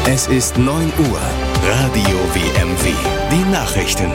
Es ist 9 Uhr. Radio WMW. Die Nachrichten.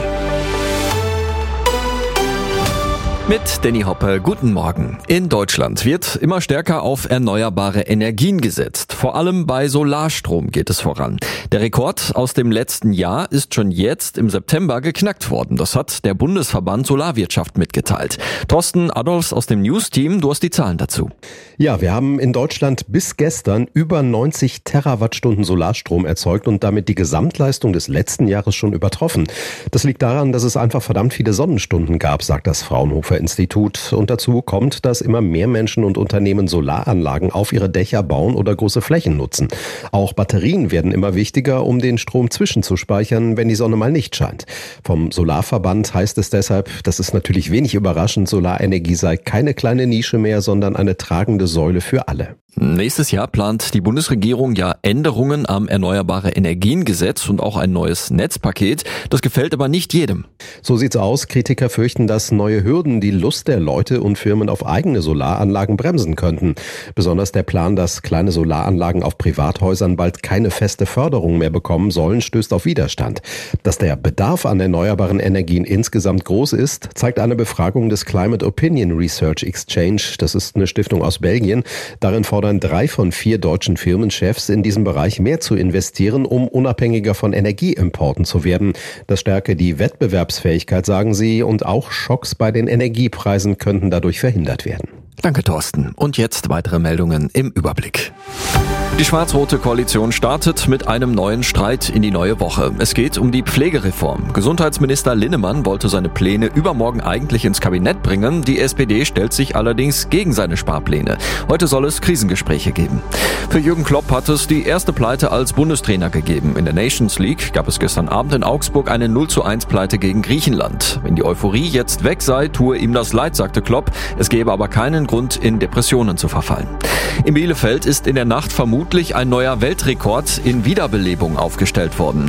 Mit Danny Hoppe, guten Morgen. In Deutschland wird immer stärker auf erneuerbare Energien gesetzt. Vor allem bei Solarstrom geht es voran. Der Rekord aus dem letzten Jahr ist schon jetzt im September geknackt worden. Das hat der Bundesverband Solarwirtschaft mitgeteilt. Thorsten Adolfs aus dem News-Team, du hast die Zahlen dazu. Ja, wir haben in Deutschland bis gestern über 90 Terawattstunden Solarstrom erzeugt und damit die Gesamtleistung des letzten Jahres schon übertroffen. Das liegt daran, dass es einfach verdammt viele Sonnenstunden gab, sagt das Fraunhofer Institut. Und dazu kommt, dass immer mehr Menschen und Unternehmen Solaranlagen auf ihre Dächer bauen oder große Flächen nutzen. Auch Batterien werden immer wichtiger, um den Strom zwischenzuspeichern, wenn die Sonne mal nicht scheint. Vom Solarverband heißt es deshalb, das ist natürlich wenig überraschend, Solarenergie sei keine kleine Nische mehr, sondern eine tragende Säule für alle. Nächstes Jahr plant die Bundesregierung ja Änderungen am Erneuerbare Energiengesetz und auch ein neues Netzpaket. Das gefällt aber nicht jedem. So sieht's aus. Kritiker fürchten, dass neue Hürden die Lust der Leute und Firmen auf eigene Solaranlagen bremsen könnten. Besonders der Plan, dass kleine Solaranlagen auf Privathäusern bald keine feste Förderung mehr bekommen sollen, stößt auf Widerstand. Dass der Bedarf an erneuerbaren Energien insgesamt groß ist, zeigt eine Befragung des Climate Opinion Research Exchange. Das ist eine Stiftung aus Belgien. Darin fordern 3 von 4 deutschen Firmenchefs, in diesem Bereich mehr zu investieren, um unabhängiger von Energieimporten zu werden. Das stärke die Wettbewerbsfähigkeit, sagen sie, und auch Schocks bei den Energiepreisen könnten dadurch verhindert werden. Danke, Thorsten. Und jetzt weitere Meldungen im Überblick. Die schwarz-rote Koalition startet mit einem neuen Streit in die neue Woche. Es geht um die Pflegereform. Gesundheitsminister Linnemann wollte seine Pläne übermorgen eigentlich ins Kabinett bringen. Die SPD stellt sich allerdings gegen seine Sparpläne. Heute soll es Krisengespräche geben. Für Jürgen Klopp hat es die erste Pleite als Bundestrainer gegeben. In der Nations League gab es gestern Abend in Augsburg eine 0:1 Pleite gegen Griechenland. Wenn die Euphorie jetzt weg sei, tue ihm das leid, sagte Klopp. Es gäbe aber keinen Grund, in Depressionen zu verfallen. In Bielefeld ist in der Nacht vermutlich ein neuer Weltrekord in Wiederbelebung aufgestellt worden.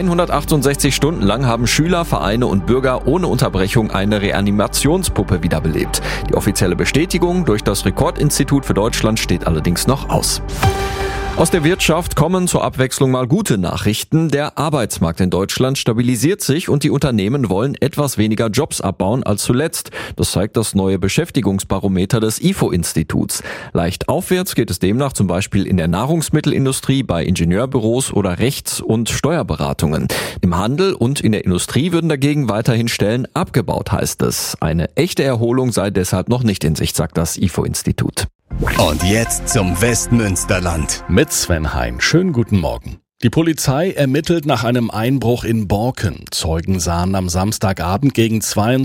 168 Stunden lang haben Schüler, Vereine und Bürger ohne Unterbrechung eine Reanimationspuppe wiederbelebt. Die offizielle Bestätigung durch das Rekordinstitut für Deutschland steht allerdings noch aus. Aus der Wirtschaft kommen zur Abwechslung mal gute Nachrichten. Der Arbeitsmarkt in Deutschland stabilisiert sich und die Unternehmen wollen etwas weniger Jobs abbauen als zuletzt. Das zeigt das neue Beschäftigungsbarometer des IFO-Instituts. Leicht aufwärts geht es demnach zum Beispiel in der Nahrungsmittelindustrie, bei Ingenieurbüros oder Rechts- und Steuerberatungen. Im Handel und in der Industrie würden dagegen weiterhin Stellen abgebaut, heißt es. Eine echte Erholung sei deshalb noch nicht in Sicht, sagt das IFO-Institut. Und jetzt zum Westmünsterland. Mit Sven Hein. Schönen guten Morgen. Die Polizei ermittelt nach einem Einbruch in Borken. Zeugen sahen am Samstagabend gegen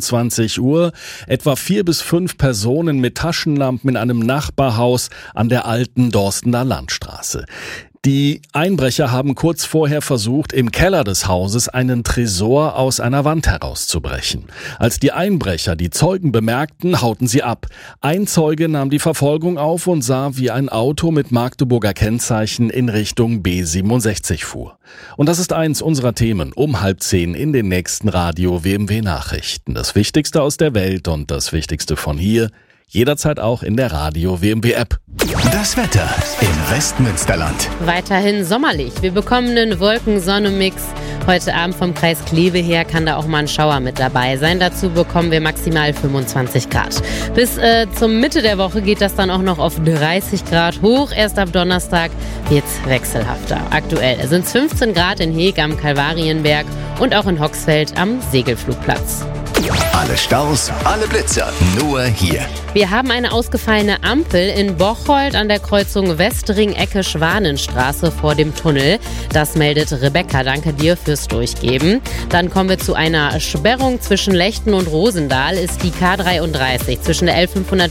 22 Uhr etwa 4 bis 5 Personen mit Taschenlampen in einem Nachbarhaus an der alten Dorstener Landstraße. Die Einbrecher haben kurz vorher versucht, im Keller des Hauses einen Tresor aus einer Wand herauszubrechen. Als die Einbrecher die Zeugen bemerkten, hauten sie ab. Ein Zeuge nahm die Verfolgung auf und sah, wie ein Auto mit Magdeburger Kennzeichen in Richtung B67 fuhr. Und das ist eins unserer Themen um 9:30 in den nächsten Radio WMW Nachrichten. Das Wichtigste aus der Welt und das Wichtigste von hier, jederzeit auch in der Radio WMW App. Das Wetter im Westmünsterland. Weiterhin sommerlich. Wir bekommen einen Wolken-Sonne-Mix. Heute Abend vom Kreis Kleve her kann da auch mal ein Schauer mit dabei sein. Dazu bekommen wir maximal 25 Grad. Bis zur Mitte der Woche geht das dann auch noch auf 30 Grad hoch. Erst ab Donnerstag wird's wechselhafter. Aktuell sind es 15 Grad in Heeg am Kalvarienberg und auch in Hoxfeld am Segelflugplatz. Alle Staus, alle Blitzer, nur hier. Wir haben eine ausgefallene Ampel in Bocholt an der Kreuzung Westring-Ecke Schwanenstraße vor dem Tunnel. Das meldet Rebecca. Danke dir fürs Durchgeben. Dann kommen wir zu einer Sperrung zwischen Lechten und Rosendahl. Ist die K33 zwischen der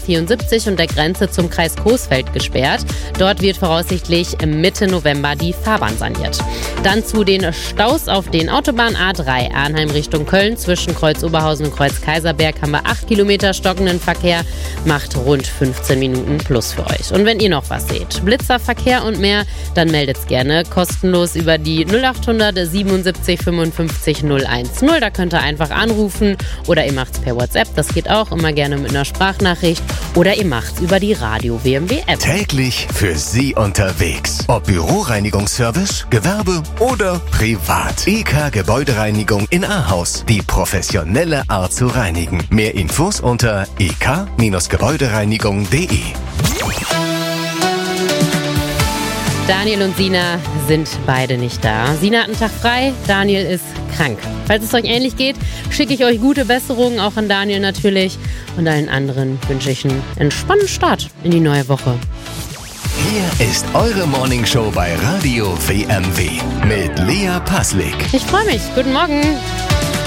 L574 und der Grenze zum Kreis Coesfeld gesperrt. Dort wird voraussichtlich Mitte November die Fahrbahn saniert. Dann zu den Staus auf den Autobahn A3 Arnheim Richtung Köln zwischen Kreuz Oberhausen Oberhausen-Kreuz-Kaiserberg haben wir 8 Kilometer stockenden Verkehr, macht rund 15 Minuten plus für euch. Und wenn ihr noch was seht, Blitzerverkehr und mehr, dann meldet's gerne kostenlos über die 0800 77 55 010. Da könnt ihr einfach anrufen oder ihr macht's per WhatsApp, das geht auch immer gerne mit einer Sprachnachricht, oder ihr macht's über die Radio WMW App. Täglich für Sie unterwegs. Ob Büroreinigungsservice, Gewerbe oder privat. EK Gebäudereinigung in Ahaus. Die professionelle Art zu reinigen. Mehr Infos unter ek-gebäudereinigung.de. Daniel und Sina sind beide nicht da. Sina hat einen Tag frei, Daniel ist krank. Falls es euch ähnlich geht, schicke ich euch gute Besserungen, auch an Daniel natürlich. Und allen anderen wünsche ich einen entspannten Start in die neue Woche. Hier ist eure Morningshow bei Radio WMW mit Lea Passlik. Ich freue mich. Guten Morgen.